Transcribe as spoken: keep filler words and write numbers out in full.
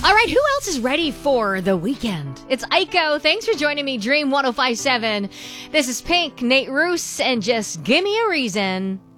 All right, who else is ready for the weekend? It's Aiko. Thanks for joining me, Dream one oh five point seven. This is Pink, Nate Roos, and just give me a reason.